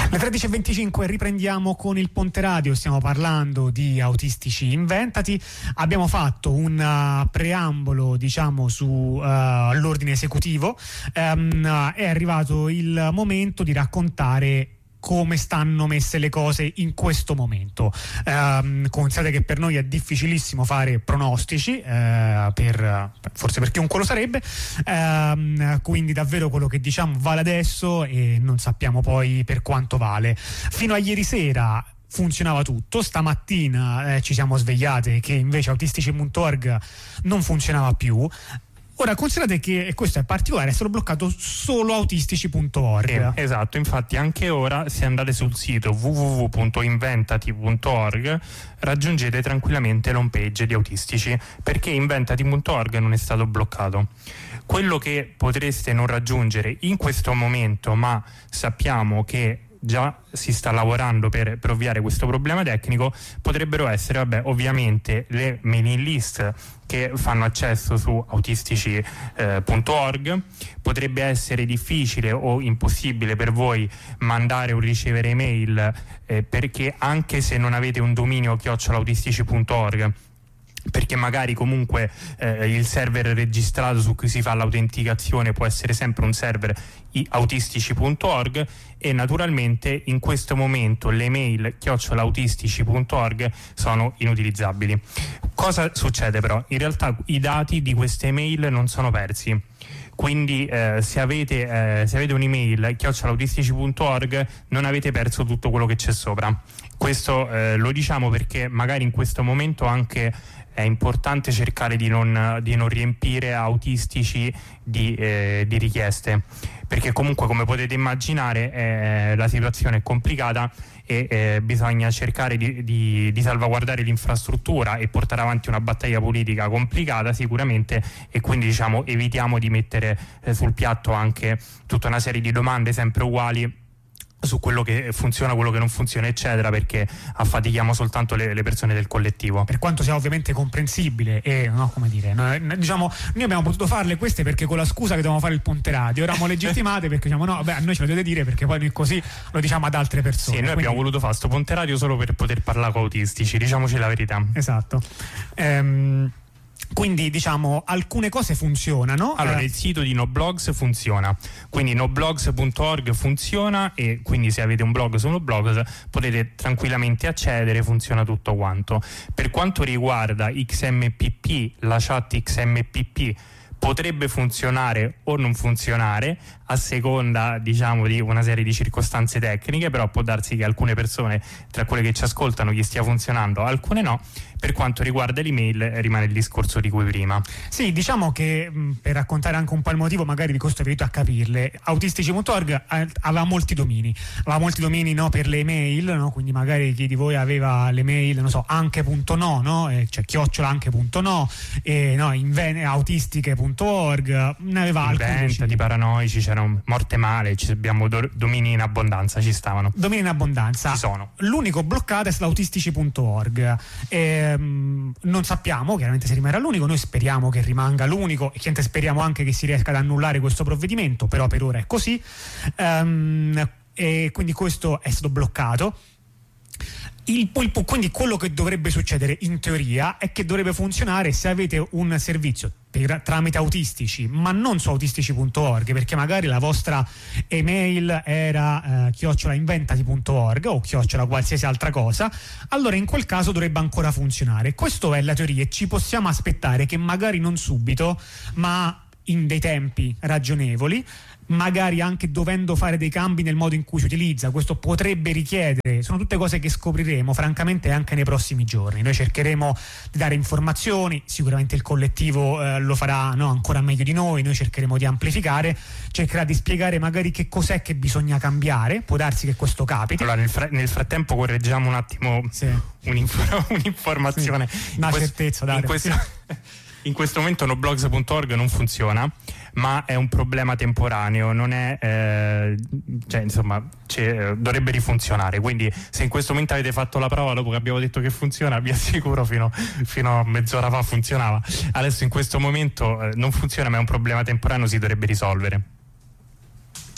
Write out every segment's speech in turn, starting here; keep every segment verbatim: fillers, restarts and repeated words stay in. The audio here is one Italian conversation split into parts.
Le tredici e venticinque riprendiamo con il Ponte Radio, stiamo parlando di Autistici Inventati. Abbiamo fatto un uh, preambolo, diciamo, su uh, l'ordine esecutivo. Um, è arrivato il momento di raccontare come stanno messe le cose in questo momento. Um, considerate che per noi è difficilissimo fare pronostici, uh, per, forse per chiunque lo sarebbe, um, quindi davvero quello che diciamo vale adesso e non sappiamo poi per quanto vale. Fino a ieri sera funzionava tutto, stamattina eh, ci siamo svegliate che invece autistici punto org non funzionava più. Ora considerate che, e questo è particolare, è stato bloccato solo autistici punto org. Eh, esatto, infatti anche ora se andate sul sito w w w punto inventati punto org raggiungete tranquillamente l'home page di Autistici, perché inventati punto org non è stato bloccato. Quello che potreste non raggiungere in questo momento, ma sappiamo che già si sta lavorando per, per ovviare questo problema tecnico, potrebbero essere, vabbè, ovviamente le mailing list che fanno accesso su autistici punto org. Eh, potrebbe essere difficile o impossibile per voi mandare o ricevere email, eh, perché anche se non avete un dominio chiocciola autistici punto org, perché magari comunque eh, il server registrato su cui si fa l'autenticazione può essere sempre un server autistici punto org, e naturalmente in questo momento le mail chiocciola autistici punto org sono inutilizzabili. Cosa succede però? In realtà i dati di queste mail non sono persi. Quindi eh, se avete, eh, se avete un'email chiocciola autistici punto org non avete perso tutto quello che c'è sopra. Questo eh, lo diciamo perché magari in questo momento anche è importante cercare di non, di non riempire autistici di, eh, di richieste, perché comunque, come potete immaginare, eh, la situazione è complicata e eh, bisogna cercare di, di, di salvaguardare l'infrastruttura e portare avanti una battaglia politica complicata sicuramente, e quindi diciamo evitiamo di mettere eh, sul piatto anche tutta una serie di domande sempre uguali su quello che funziona, quello che non funziona, eccetera, perché affatichiamo soltanto le, le persone del collettivo. Per quanto sia ovviamente comprensibile e, no, come dire, noi, diciamo, noi abbiamo potuto farle queste perché con la scusa che dovevamo fare il Ponte Radio eravamo legittimate, perché diciamo no, beh, a noi ce lo dovete dire perché poi noi così lo diciamo ad altre persone. Sì, noi quindi abbiamo voluto fare sto Ponte Radio solo per poter parlare con autistici, diciamoci la verità. Esatto. Ehm Quindi diciamo alcune cose funzionano. Allora, eh. il sito di Noblogs funziona, quindi noblogs punto org funziona, e quindi se avete un blog su Noblogs potete tranquillamente accedere, funziona tutto quanto. Per quanto riguarda X M P P, la chat X M P P potrebbe funzionare o non funzionare a seconda, diciamo, di una serie di circostanze tecniche, però può darsi che alcune persone tra quelle che ci ascoltano gli stia funzionando, alcune no. Per quanto riguarda l'email rimane il discorso di cui prima. Sì, diciamo che mh, per raccontare anche un po' il motivo, magari di questo aiuto a capirle, autistici punto org aveva molti domini, aveva molti domini, no, per le email, no? Quindi magari chi di voi aveva le mail, non so, anche punto no, no? E cioè chiocciola anche punto no, e no, inven- autistiche punto org, ne aveva Inventati, paranoici, c'erano morte male, ci abbiamo do- domini in abbondanza, ci stavano. Domini in abbondanza. Ci sono. L'unico bloccato è stato autistici punto org. E, non sappiamo chiaramente se rimarrà l'unico, noi speriamo che rimanga l'unico e chiaramente speriamo anche che si riesca ad annullare questo provvedimento, però per ora è così, um, e quindi questo è stato bloccato. Il, il, quindi quello che dovrebbe succedere in teoria è che dovrebbe funzionare se avete un servizio per, tramite autistici, ma non su autistici punto org, perché magari la vostra email era eh, chiocciola inventati punto org o chiocciola qualsiasi altra cosa, allora in quel caso dovrebbe ancora funzionare. Questa è la teoria e ci possiamo aspettare che magari non subito, ma in dei tempi ragionevoli, magari anche dovendo fare dei cambi nel modo in cui si utilizza, questo potrebbe richiedere, sono tutte cose che scopriremo francamente anche nei prossimi giorni. Noi cercheremo di dare informazioni, sicuramente il collettivo eh, lo farà, no, ancora meglio di noi, noi cercheremo di amplificare, cercherà di spiegare magari che cos'è che bisogna cambiare, può darsi che questo capiti. Allora nel, fra- nel frattempo correggiamo un attimo, sì, un'inf- un'informazione, sì, una questo, certezza, date. In questo, in questo momento noblogs punto org non funziona, ma è un problema temporaneo, non è eh, cioè insomma dovrebbe rifunzionare, quindi se in questo momento avete fatto la prova dopo che abbiamo detto che funziona, vi assicuro fino, fino a mezz'ora fa funzionava, adesso in questo momento eh, non funziona, ma è un problema temporaneo, si dovrebbe risolvere.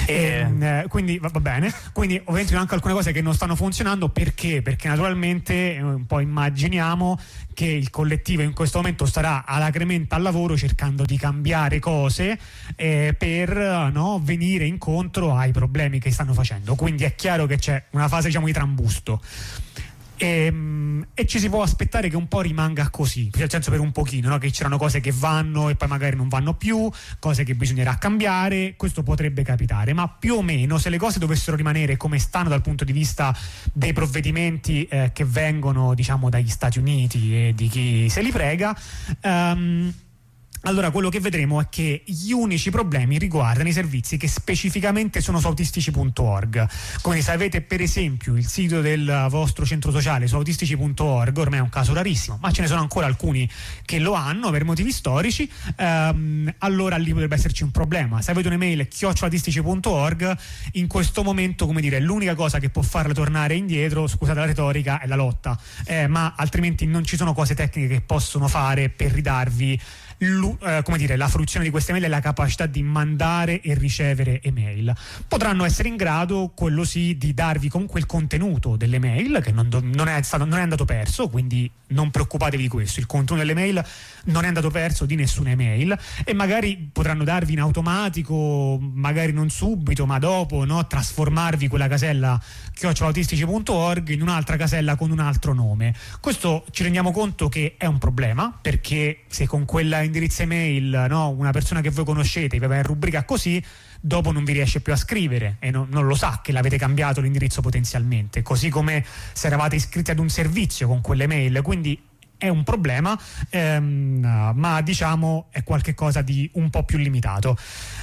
E, eh, quindi va, va bene, quindi ovviamente anche alcune cose che non stanno funzionando. Perché? Perché naturalmente eh, un po' immaginiamo che il collettivo in questo momento starà alacremente al lavoro cercando di cambiare cose eh, per no, venire incontro ai problemi che stanno facendo. Quindi è chiaro che c'è una fase, diciamo, di trambusto. E, e ci si può aspettare che un po' rimanga così, nel senso, per un pochino, no? Che c'erano cose che vanno e poi magari non vanno più, cose che bisognerà cambiare. Questo potrebbe capitare, ma più o meno, se le cose dovessero rimanere come stanno dal punto di vista dei provvedimenti eh, che vengono, diciamo, dagli Stati Uniti e di chi se li prega, um, allora quello che vedremo è che gli unici problemi riguardano i servizi che specificamente sono su autistici punto org. Quindi se avete per esempio il sito del vostro centro sociale su autistici punto org, ormai è un caso rarissimo, ma ce ne sono ancora alcuni che lo hanno per motivi storici, ehm, allora lì potrebbe esserci un problema. Se avete un'email chiocciola autistici punto org, in questo momento, come dire, l'unica cosa che può farla tornare indietro, scusate la retorica, è la lotta, eh, ma altrimenti non ci sono cose tecniche che possono fare per ridarvi Uh, come dire, la fruizione di queste mail e la capacità di mandare e ricevere email. Potranno essere in grado, quello sì, di darvi comunque il contenuto delle mail, che non, do, non, è stato, non è andato perso, quindi non preoccupatevi di questo. Il contenuto delle mail non è andato perso di nessuna email, e magari potranno darvi in automatico, magari non subito ma dopo, no, trasformarvi quella casella chiocciola autistici punto org in un'altra casella con un altro nome. Questo ci rendiamo conto che è un problema, perché se con quella indirizzo email, no, una persona che voi conoscete vi va in rubrica così, dopo non vi riesce più a scrivere e non, non lo sa che l'avete cambiato l'indirizzo potenzialmente, così come se eravate iscritti ad un servizio con quelle mail. Quindi è un problema, ehm, ma diciamo è qualcosa di un po' più limitato.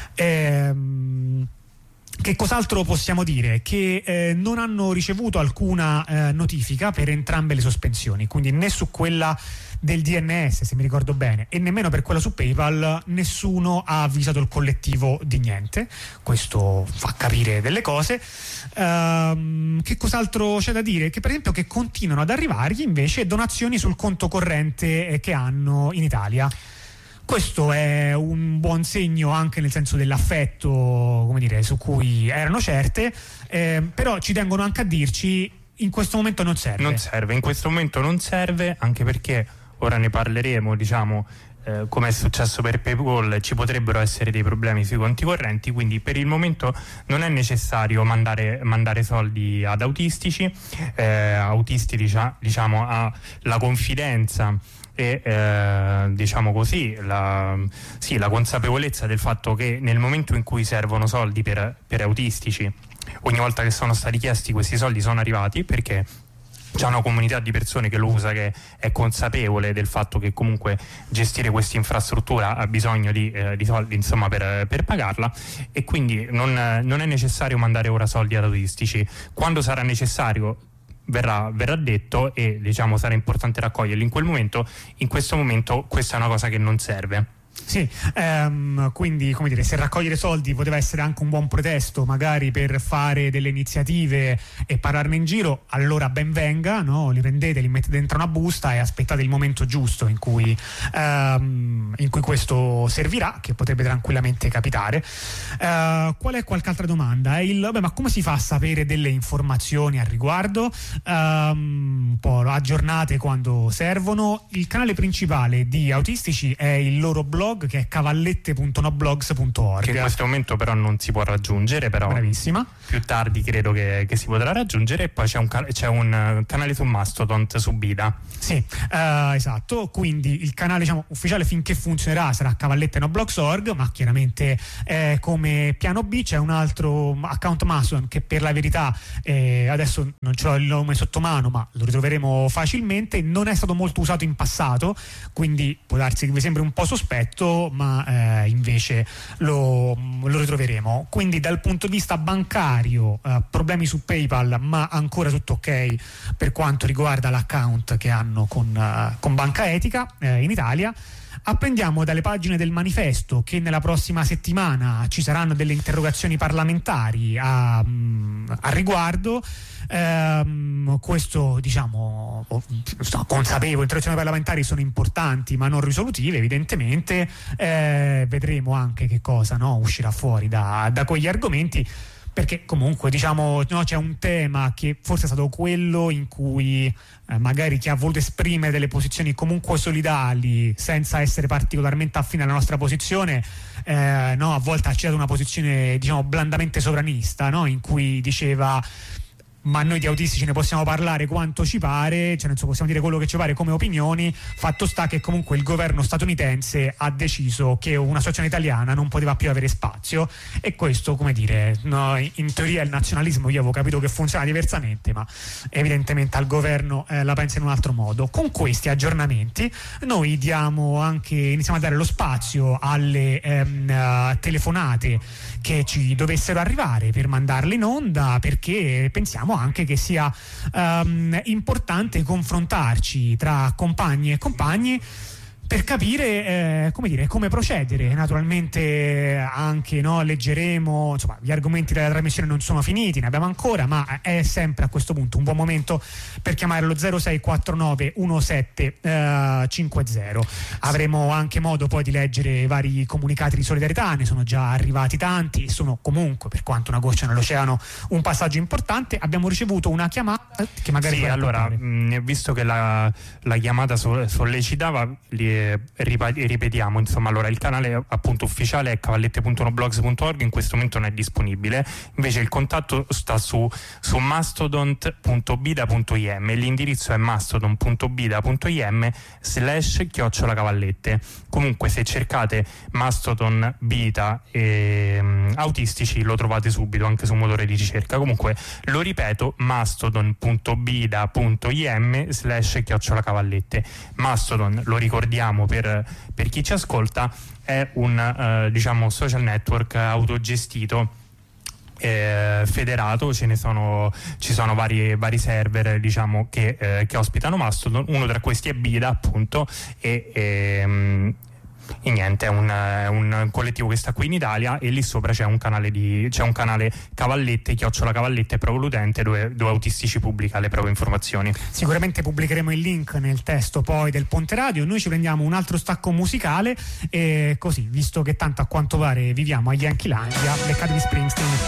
Ehm, Che cos'altro possiamo dire? Che eh, non hanno ricevuto alcuna eh, notifica per entrambe le sospensioni, quindi né su quella del D N S, se mi ricordo bene, e nemmeno per quella su PayPal. Nessuno ha avvisato il collettivo di niente. Questo fa capire delle cose. Ehm, che cos'altro c'è da dire? Che per esempio che continuano ad arrivargli invece donazioni sul conto corrente eh, che hanno in Italia. Questo è un buon segno anche nel senso dell'affetto, come dire, su cui erano certe, eh, però ci tengono anche a dirci in questo momento non serve. Non serve, in questo momento non serve, anche perché ora ne parleremo, diciamo, eh, come è successo per PayPal, ci potrebbero essere dei problemi sui conti correnti, quindi per il momento non è necessario mandare, mandare soldi ad autistici. Eh, autisti dicia, diciamo ha la confidenza e eh, diciamo così la, sì, la consapevolezza del fatto che nel momento in cui servono soldi per, per autistici, ogni volta che sono stati chiesti questi soldi sono arrivati, perché c'è una comunità di persone che lo usa, che è consapevole del fatto che comunque gestire questa infrastruttura ha bisogno di, eh, di soldi, insomma, per, per pagarla, e quindi non, non è necessario mandare ora soldi ad autistici. Quando sarà necessario Verrà, verrà detto, e diciamo sarà importante raccoglierli in quel momento. In questo momento questa è una cosa che non serve. Sì, ehm, quindi come dire, se raccogliere soldi poteva essere anche un buon pretesto magari per fare delle iniziative e parlarne in giro, allora ben venga, no? Li prendete, li mettete dentro una busta e aspettate il momento giusto in cui, ehm, in cui questo servirà, che potrebbe tranquillamente capitare. Eh, qual è qualche altra domanda? È il, vabbè, ma come si fa a sapere delle informazioni al riguardo? Ehm, un po' aggiornate quando servono. Il canale principale di Autistici è il loro blog, che è cavallette punto noblogs punto org, che in questo momento però non si può raggiungere, però bravissima, più tardi credo che, che si potrà raggiungere. E poi c'è un, c'è un canale su Mastodon, su Bida. Sì, uh, esatto, quindi il canale, diciamo, ufficiale finché funzionerà sarà cavallette noblogs punto org, ma chiaramente eh, come piano B c'è un altro account Mastodon che per la verità eh, adesso non ce l'ho il nome sotto mano, ma lo ritroveremo facilmente. Non è stato molto usato in passato, quindi può darsi che vi sembri un po' sospetto, ma eh, invece lo, lo ritroveremo. Quindi dal punto di vista bancario eh, problemi su PayPal, ma ancora tutto ok per quanto riguarda l'account che hanno con, uh, con Banca Etica eh, in Italia. Apprendiamo dalle pagine del manifesto che nella prossima settimana ci saranno delle interrogazioni parlamentari a, al riguardo. Ehm, questo, diciamo, sono consapevole, le interrogazioni parlamentari sono importanti ma non risolutive, evidentemente. Eh, vedremo anche che cosa, no, uscirà fuori da, da quegli argomenti, perché comunque, diciamo, no, c'è un tema che forse è stato quello in cui eh, magari chi ha voluto esprimere delle posizioni comunque solidali senza essere particolarmente affine alla nostra posizione, eh, no, a volte ha citato una posizione, diciamo, blandamente sovranista, no, in cui diceva: ma noi di autistici ne possiamo parlare quanto ci pare, cioè, possiamo dire quello che ci pare come opinioni, fatto sta che comunque il governo statunitense ha deciso che una situazione italiana non poteva più avere spazio, e questo, come dire, no, in teoria il nazionalismo io avevo capito che funziona diversamente, ma evidentemente al governo eh, la pensa in un altro modo. Con questi aggiornamenti noi diamo anche, iniziamo a dare lo spazio alle ehm, uh, telefonate che ci dovessero arrivare per mandarle in onda, perché pensiamo anche che sia um, importante confrontarci tra compagni e compagni per capire eh, come dire, come procedere. Naturalmente anche, no, leggeremo, insomma, gli argomenti della trasmissione non sono finiti, ne abbiamo ancora, ma è sempre a questo punto un buon momento per chiamare lo zero sei quattro nove uno sette cinque zero. Avremo anche modo poi di leggere i vari comunicati di solidarietà, ne sono già arrivati tanti, sono comunque, per quanto una goccia nell'oceano, un passaggio importante. Abbiamo ricevuto una chiamata che magari sì, allora, mh, visto che la, la chiamata so- sollecitava, li ripetiamo, insomma, allora il canale appunto ufficiale è cavallette punto noblogs punto org, in questo momento non è disponibile, invece il contatto sta su, su mastodon punto bida punto im, l'indirizzo è mastodon punto bida punto im slash chiocciola cavallette. Comunque se cercate Mastodon Bida e um, autistici lo trovate subito anche su motore di ricerca. Comunque lo ripeto, mastodon punto bida punto im slash chiocciola cavallette. Mastodon, lo ricordiamo per, per chi ci ascolta, è un uh, diciamo social network autogestito, Eh, federato. Ce ne sono, ci sono vari, vari server, diciamo, che, eh, che ospitano Mastodon. Uno tra questi è Bida, appunto, e, e, e niente, è un, un collettivo che sta qui in Italia, e lì sopra c'è un canale di c'è un canale Cavallette, chiocciola Cavallette Proprio Ludente, dove, dove Autistici pubblica le proprie informazioni. Sicuramente pubblicheremo il link nel testo poi del Ponte Radio. Noi ci prendiamo un altro stacco musicale, e così, visto che tanto a quanto pare viviamo a Yankeelandia, beccatevi Springsteen.